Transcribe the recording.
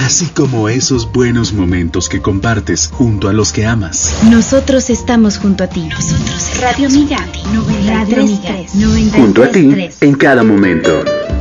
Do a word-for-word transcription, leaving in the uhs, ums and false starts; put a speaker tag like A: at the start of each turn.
A: así como esos buenos momentos que compartes junto a los que amas.
B: Nosotros estamos junto a ti. Nosotros
C: Radio Amiga,
B: noventa y tres,
C: noventa y
B: junto a ti
C: tres.
B: en cada momento.